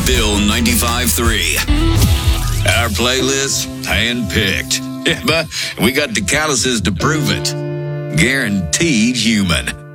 Bill 95.3. Our playlist, hand-picked. Yeah, but we got the calluses to prove it. Guaranteed human.